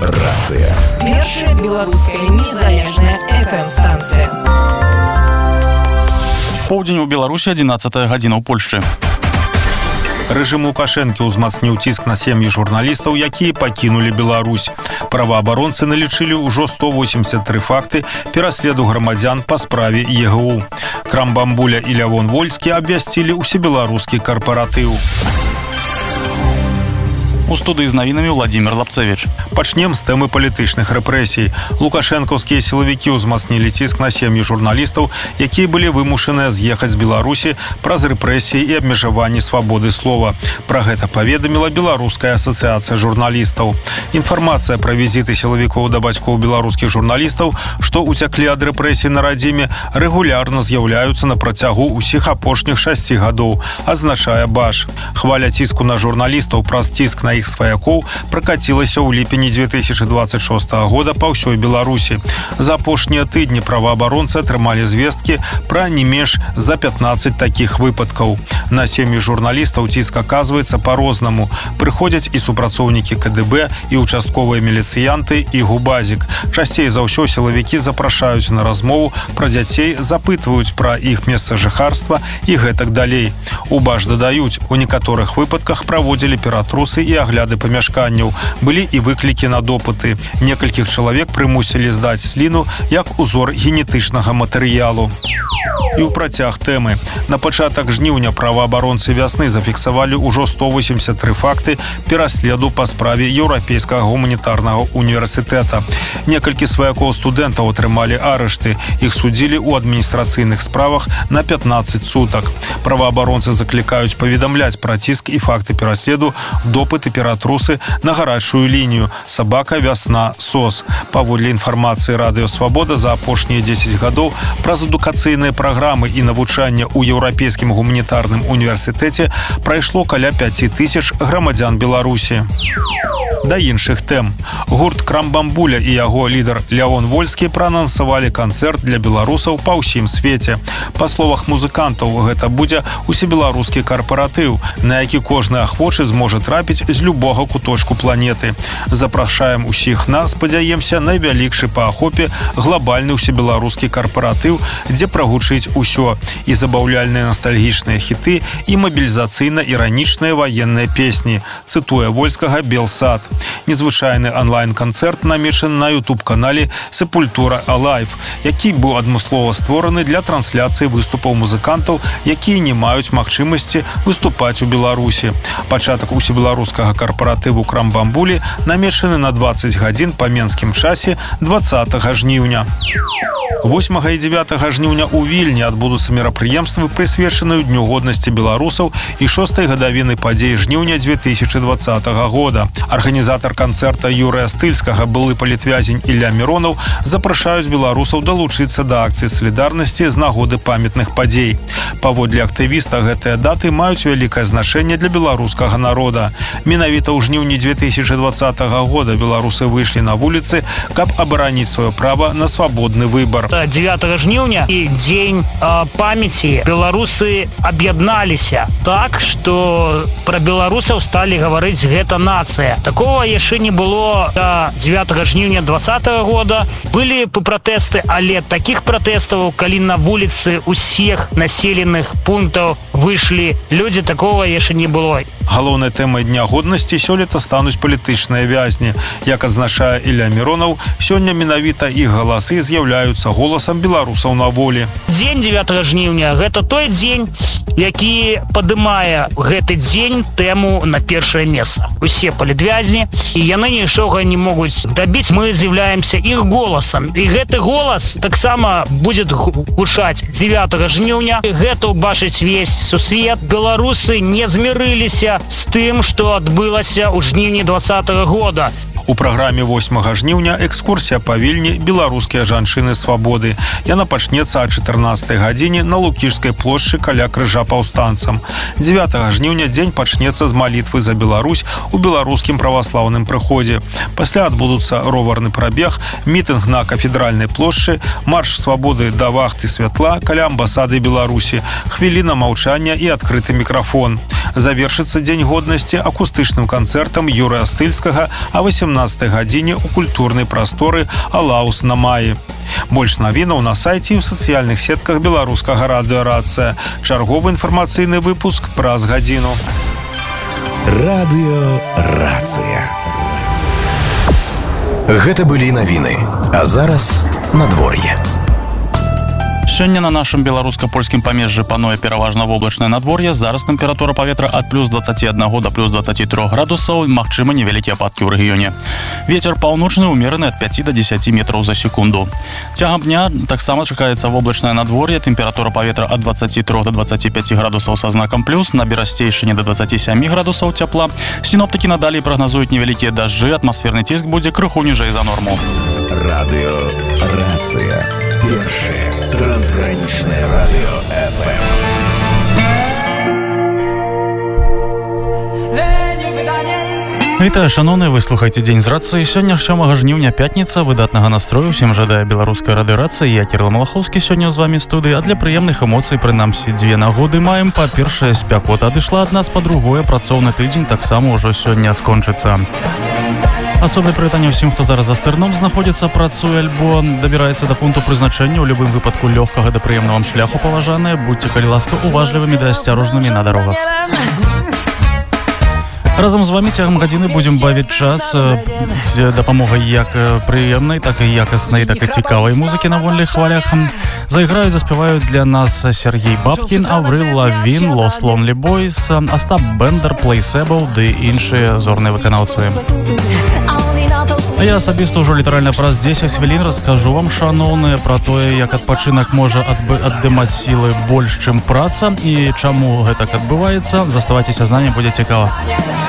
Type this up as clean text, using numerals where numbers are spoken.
Рацыя. Першая беларуская незалежная FM-станцыя. Поўдзень у Беларусі, 11 гадзіна ў Польшчы. Рэжым Лукашэнкі ўзмацніў ціск на сем'і журналістаў, якія пакінулі Беларусь. Праваабаронцы налічылі ўжо 183 факты пераследу грамадзян па справе ЕГУ. Крамбамбуля і Лявон Вольскі абвясцілі усебеларускі карпаратыў. У студыі з навінамі Владимир Лапцевич. Пачнем з тэмы палітычных рэпрэсій. Лукашэнкаўскія сілавікі ўзмацнілі ціск на сем'і журналістаў, якія былі вымушаныя з'ехаць з Беларусі праз рэпрэсіі і абмежаванні свабоды слова. Пра гэта паведаміла Беларуская асацыяцыя журналістаў. Інфармацыя пра візіты сілавікоў да бацькоў беларускіх журналістаў, што ўцяклі ад рэпрэсій на радзіме, рэгулярна з'яўляюцца на працягу ўсіх апошніх 6 гадоў, азначае БАШ. Хваля ціску на журналістаў праз ціск на іх сваякоў пракацілася ў ліпені 2026 года па ўсёй Беларусі. За апошнія тыдні праваабаронцы атрымалі звесткі пра не менш за 15 такіх выпадкаў. На сем'і журналістаў ціск аказваецца па-рознаму. Прыходзяць і супрацоўнікі КДБ, і участковыя міліцыянты, і губазік. Часцей за ўсё сілавікі запрашаюць на размову пра дзяцей, запытваюць пра іх месца жыхарства і гэтак далей. У БАШ дадаюць, у некаторых выпадках праводзілі ператрусы і агляды памяшканняў. Былі і выклікі на допыты. Некалькіх чалавек прымусілі здаць сліну як узор генетычнага матэрыялу. І ў працяг тэмы. На пачатак жніўня праваабаронцы вясны зафіксавалі ўжо 183 факты пераследу па справе Еўрапейскага гуманітарнага універсітэта. Некалькі сваякоў студэнтаў атрымалі арышты. Іх судзілі ў адміністрацыйных справах на 15 сутак. Праваабаронцы заклікаюць паведамляць пра ціск і факты пераследу, допыты, ператрусы на гарачую лінію «Сабака, вясна, СОС». Паводле інфармацыі Радыё Свабода, за апошнія 10 гадоў праз адукацыйныя праграмы і навучанне ў Еўрапейскім гуманітарным універсітэце прайшло каля 5000 грамадзян Беларусі. Да іншых тэм. Гурт Крамбамбуля і яго лідар Лявон Вольскі праанансавалі канцэрт для беларусаў па ўсім свеце. Па словах музыкантаў, гэта будзе усебеларускі карпаратыў, на які кожны ахвочы зможа трапіць з любога куточку планеты. Запрашаем усіх на, спадзяемся, найвялікшы па ахопе глобальны усебеларускі карпаратыў, дзе прагучыць усё. І забаўляльныя ностальгічныя хіты, і мабілізацыйна-іранічныя ваенныя песні. Цытуе Вольскага «Белсад». Незвычайны онлайн-канцэрт намечаны на YouTube-канале «Сепультура Алайв», які быў адмыслова створаны для трансляцыі выступаў музыкантаў, якія не маюць магчымасці выступаць у Беларусі. Пачатак усебеларускага карпаратыву Крамбамбулі намечаны на 20 гадзін па менскім часе 20 жніўня. 8 і 9 жніўня ў Вільні адбудуцца мерапрыемствы, прысвечаныя Дню годнасці беларусаў і 6-й гадавіны падзей жніўня 2020 года. Арганізатар канцэрта Юрыя Стыльскага, былы палітвязень Ілля Міронаў, запрашаюць беларусаў далучыцца да акцыі салідарнасці з нагоды памятных падзей. Паводле актывіста, гэтыя даты маюць вялікае значэнне для беларускага народа. Менавіта ў жніўні 2020 года беларусы выйшлі на вуліцы, каб абараніць сваё права на свабодны выбар. 9 жніўня і дзень памяці беларусы аб'ядналіся так, што пра беларусаў сталі гаварыць гэта нацыя. Такого яшчэ не было до 9 жніўня 2020 года. Былі пратэсты, але такіх пратэстаў, калі на вуліцы ўсіх населеных пунктаў выйшлі людзі, такого яшчэ не было. Галоўнай тэмай Дня годнасці сёлета стануць палітычныя вязні. Як адзначае Ілля Міронаў, сёння менавіта іх галасы з'яўляюцца голасам беларусаў на волі. Дзень 9 жніўня – гэта той дзень, які падымае гэты дзень тэму на першае месца. Усе палітвязні, і яны нічога не могуць дабіць. Мы з'яўляемся іх голасам. І гэты голас таксама будзе гучаць 9 жніўня. Гэта ўбачыць весь сусвет. Беларусы не змірыліся з тым, што адбылася ў жніўні 2020 года. У праграме 8 жніўня экскурсія па Вільні «Беларускія жанчыны свабоды». Яна пачнецца о 14 гадзіне на Лукішскай плошчы каля крыжа паўстанцам. 9 жніўня дзень пачнецца з малітвы за Беларусь у беларускім праваслаўным прыходзе. Пасля адбудуцца роварны прабег, мітынг на кафедральнай плошчы, марш свабоды да вахты святла каля амбасады Беларусі, хвіліна маўчання і адкрыты мікрафон. Завершыцца дзень годнасці акустычным канцэртам Юрыя Стыльскага а 18 17 гадзіне ў культурнай прасторы «Алаус на маі». Больш навінаў на сайце і ў сацыяльных сетках беларускага радыё «Рацыя». Чарговы інфармацыйны выпуск праз гадзіну. Радыё «Рацыя». Гэта былі навіны, а зараз надвор'е. Сёння на нашым беларуска-польскім памежжы пануе пераважна воблачнае надвор'е. Зараз тэмпература паветра ад плюс 21 да плюс 23 градусаў, магчыма невялікія ападкі ў рэгіёне. Вецер паўночны ўмераны ад 5 до 10 метраў за секунду. Цягам дня таксама чакаецца воблачнае надвор'е, тэмпература паветра ад 23 до 25 градусаў са знакам плюс, на берасцейшыне до 27 градусаў цяпла. Сіноптыкі надалей прагназуюць невялікія дажджы, атмасферны ціск будзе крыху ніжэй за норму. Радыё «Рацыя». Першае трансгранічнае радыё FM. Вітаю, шановныя, вы слухаеце «Дзень з рацыі». Сёння 7 жніўня, пятніца. Выдатнага настрою усім жадае беларуская радыёрацыя. Я Кірыл Малахоўскі сёння з вамі студыі. А для прыемных эмоцый, прынамсі, дзве нагоды маем. Па-першае, спякота адышла ад нас, па-другое, працоўны тыдзень таксама ўжо сёння скончыцца. Асобнае прывітанне ўсім, хто зараз за стырном знаходзіцца, працуе альбо дабіраецца да пункту прызначэння. У любым выпадку лёгкага да прыемнага вам шляху, паважаныя. Будьце, калі ласка, уважлівымі да асцярожнымі на дарогах. Разам з вамі цягам гадзіны будзем бавіць час з дапамогай як прыемнай, так і якаснай, так і цікавай музыкі на вольных хвалях. Зайграюць, заспяваюць для нас Сергей Бабкін, Аврил Лавін, Lost Lonely Boys, Остап Бендер, Placebo ды іншыя зорныя выканаўцы. А я асабіста ўжо літаральна праз 10 хвілін раскажу вам, шаноўныя, пра тое, як адпачынак можа аддымаць сілы больш, чым праца, і чаму гэтак адбываецца. Заставайцеся з намі, будзе цікава.